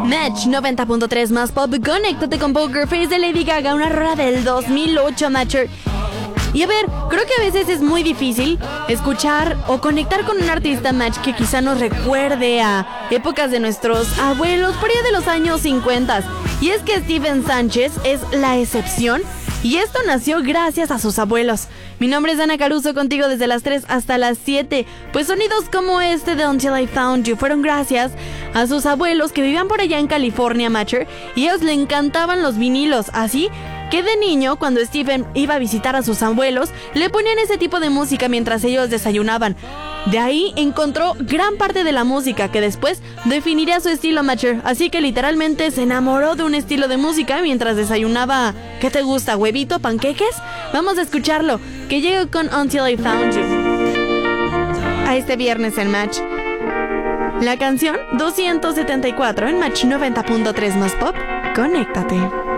Match 90.3 más pop. Conéctate con Poker Face de Lady Gaga, una rola del 2008, Matcher. Y a ver, creo que a veces es muy difícil escuchar o conectar con un artista, Match, que quizá nos recuerde a épocas de nuestros abuelos, por allá de los años 50. Y es que Stephen Sánchez es la excepción, y esto nació gracias a sus abuelos. Mi nombre es Ana Caruso, contigo desde las 3 hasta las 7. Pues sonidos como este de Until I Found You fueron gracias a sus abuelos que vivían por allá en California, Matcher, y a ellos le encantaban los vinilos, así que de niño, cuando Stephen iba a visitar a sus abuelos, le ponían ese tipo de música mientras ellos desayunaban. De ahí encontró gran parte de la música que después definiría su estilo, Matcher. Así que literalmente se enamoró de un estilo de música mientras desayunaba. ¿Qué te gusta? ¿Huevito? ¿Panqueques? Vamos a escucharlo, que llega con Until I Found You a este viernes en Match. La canción 274 en Match 90.3 más pop. Conéctate.